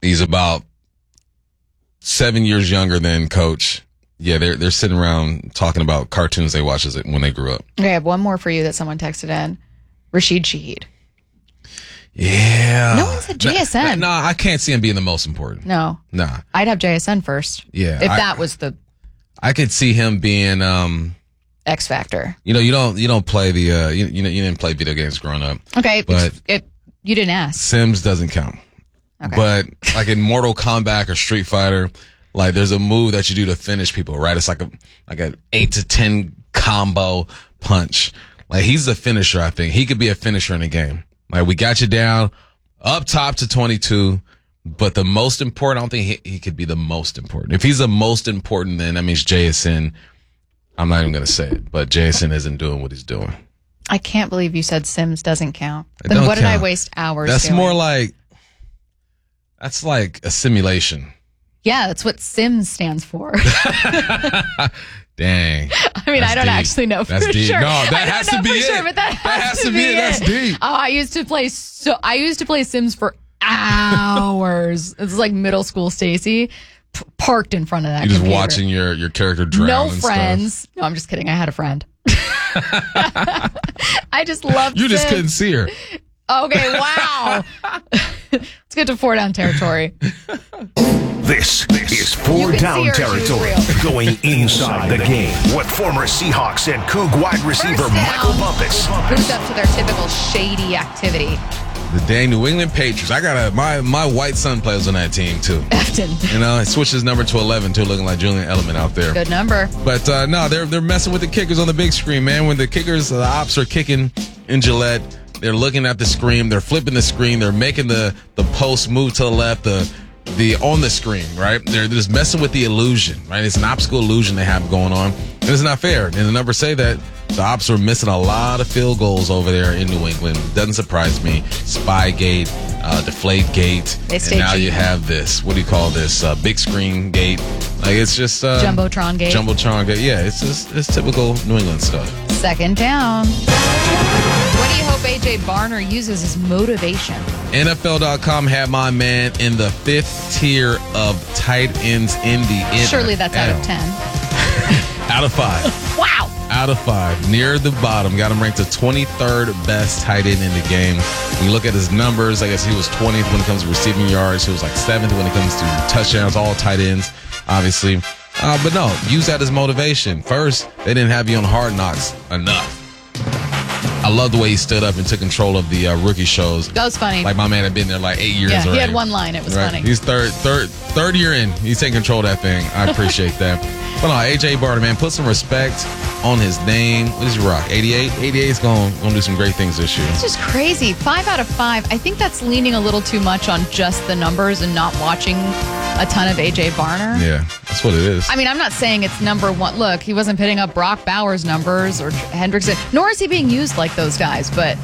He's about 7 years younger than Coach. Yeah, they're sitting around talking about cartoons they watched when they grew up. Okay, I have one more for you that someone texted in. Rashid Shaheed. Yeah. No one said JSN. No, I can't see him being the most important. No. Nah. I'd have JSN first. Yeah. If that was the I could see him being X Factor. You don't play the you didn't play video games growing up. Okay, but you didn't ask. Sims doesn't count. Okay. But like in Mortal Kombat or Street Fighter, like there's a move that you do to finish people, right? It's like an 8 to 10 combo punch. Like he's a finisher, I think. He could be a finisher in a game. Like we got you down up top to 22, but the most important, I don't think he could be the most important. If he's the most important, then that means JSN. I'm not even going to say it, but JSN isn't doing what he's doing. I can't believe you said Sims doesn't count. Then what did I waste hours That's doing? more like, that's like a simulation. Yeah, that's what Sims stands for. Dang. I mean, I don't actually know for sure. No, that has to be it. Sure, but that has to be it. That's deep. Oh, I used to play Sims for hours. It's like middle school Stacy parked in front of that You're just computer. watching your character drown. No and friends. Stuff. No, I'm just kidding. I had a friend. I just loved You just couldn't see her. Okay, wow. Let's get to 4 down territory. This is 4 down territory. Going inside the game with former Seahawks and Coug wide receiver Michael Bumpus. Moved up to their typical shady activity. The dang New England Patriots. I got my white son plays on that team too. Efton. You know, it switched his number to 11 too, looking like Julian Edelman out there. Good number. But no, they're messing with the kickers on the big screen, man. When the ops are kicking in Gillette, they're looking at the screen, they're flipping the screen, they're making the post move to the left, the on the screen, right? They're just messing with the illusion, right? It's an optical illusion they have going on, and it's not fair. And the numbers say that the ops are missing a lot of field goals over there in New England. Doesn't surprise me. Spygate, Deflategate, and now you have this. What do you call this? Big screen gate. Like it's just Jumbotron gate. Jumbotron gate. Yeah, it's typical New England stuff. 2nd down. What do you hope AJ Barner uses as motivation? NFL.com had my man in the 5th tier of tight ends in the NFL. Surely that's out of 10. Out of 5. Wow. Out of 5. Near the bottom. Got him ranked the 23rd best tight end in the game. When you look at his numbers, I guess he was 20th when it comes to receiving yards. He was like 7th when it comes to touchdowns. All tight ends, obviously. But no, use that as motivation. First, they didn't have you on Hard Knocks enough. I love the way he stood up and took control of the rookie shows. That was funny. Like my man had been there like 8 years already. He had one line. It was funny. He's third year in. He's taking control of that thing. I appreciate that. But no, AJ Barner, man, put some respect on his name. What does he rock? 88? 88 is going to do some great things this year. It's just crazy. 5 out of 5. I think that's leaning a little too much on just the numbers and not watching a ton of AJ Barner. Yeah, that's what it is. I mean, I'm not saying it's number one. Look, he wasn't pitting up Brock Bowers numbers or Hendrickson, nor is he being used like those guys. But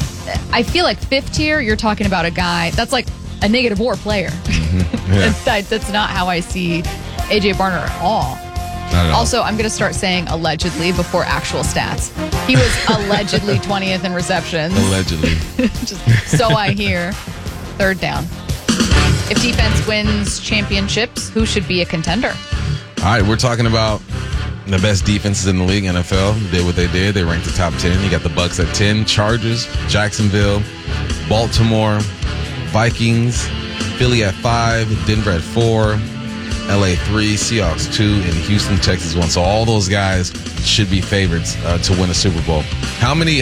I feel like 5th tier, you're talking about a guy that's like a negative WAR player. Mm-hmm. Yeah. That's not how I see AJ Barner at all. Also, I'm going to start saying allegedly before actual stats. He was allegedly 20th in receptions. Allegedly. Just so I hear. 3rd down. If defense wins championships, who should be a contender? All right, we're talking about the best defenses in the league. NFL did what they did. They ranked the top 10. You got the Bucks at 10, Chargers, Jacksonville, Baltimore, Vikings, Philly at 5, Denver at 4, LA 3, Seahawks 2, and Houston, Texas 1. So all those guys should be favorites to win a Super Bowl. How many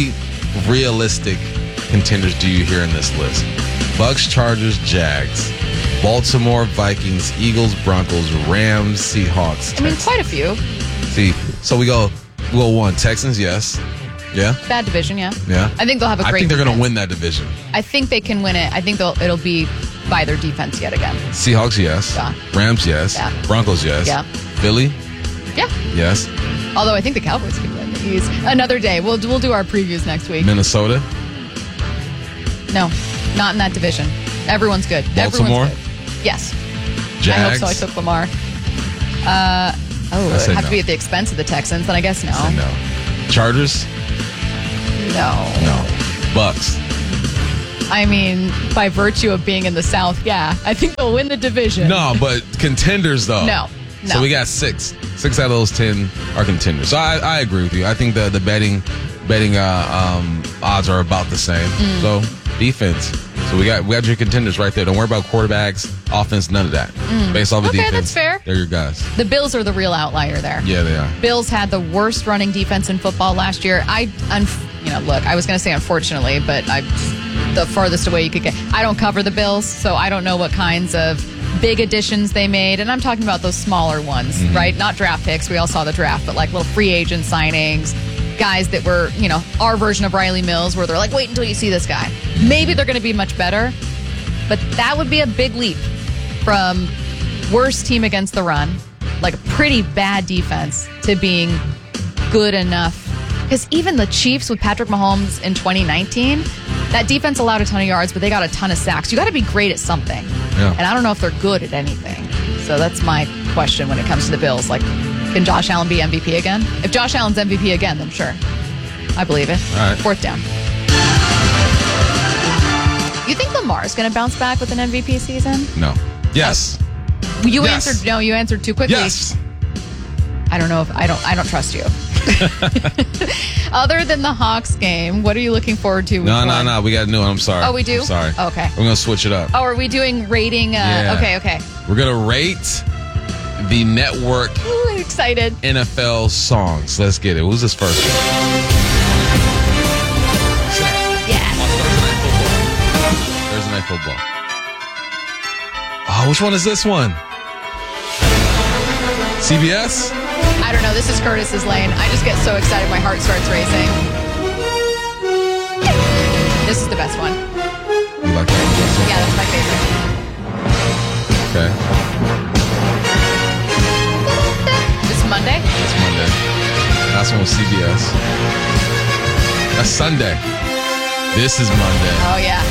realistic contenders do you hear in this list? Bucks, Chargers, Jags, Baltimore, Vikings, Eagles, Broncos, Rams, Seahawks, Texans. I mean, quite a few. See, so we go 1. Texans, yes. Yeah. Bad division, yeah. Yeah. I think they'll have a great I think they're going to defense. win that division. I think they can win it. I think it'll be by their defense yet again. Seahawks, yes. Yeah. Rams, yes. Yeah. Broncos, yes. Yeah. Philly, Yeah. yes. Although I think the Cowboys can win the East. Another day. We'll do our previews next week. Minnesota, No, not in that division. Everyone's good. Baltimore? Everyone's good. Yes. Jags. I hope so. I took Lamar. It have to be at the expense of the Texans, then I guess no. I said no. Chargers, No. no. Bucks, I mean, by virtue of being in the South, yeah. I think they'll win the division. No, but contenders, though. No. So we got 6. 6 out of those 10 are contenders. So I agree with you. I think the betting odds are about the same. So defense. So we got your contenders right there. Don't worry about quarterbacks, offense, none of that. Based off of defense, that's fair. They're your guys. The Bills are the real outlier there. Yeah, they are. Bills had the worst running defense in football last year. Look, I was going to say unfortunately, but the farthest away you could get. I don't cover the Bills, so I don't know what kinds of big additions they made. And I'm talking about those smaller ones, right? Not draft picks. We all saw the draft, but like little free agent signings, guys that were, our version of Riley Mills, where they're like, wait until you see this guy. Maybe they're going to be much better, but that would be a big leap from worst team against the run, like a pretty bad defense, to being good enough. Because even the Chiefs with Patrick Mahomes in 2019, that defense allowed a ton of yards, but they got a ton of sacks. You got to be great at something. Yeah. And I don't know if they're good at anything. So that's my question when it comes to the Bills. Like, can Josh Allen be MVP again? If Josh Allen's MVP again, then sure. I believe it. All right. 4th down. You think Lamar's going to bounce back with an MVP season? No. Yes. You Yes. answered no. You answered too quickly. Yes. I don't know if I don't trust you. Other than the Hawks game, what are you looking forward to? No. We got a new one. I'm sorry. Oh, we do? I'm sorry. Okay. We're going to switch it up. Oh, are we doing rating? Yeah. Okay. We're going to rate the network Ooh, excited. NFL songs. Let's get it. Who's this first one? Yes. Thursday Night Football. Oh, which one is this one? CBS? I don't know. This is Curtis's lane. I just get so excited. My heart starts racing. This is the best one. You like that one? Yeah, that's my favorite. Okay. This is Monday? That's Monday. Last one was CBS. That's Sunday. This is Monday. Oh, yeah.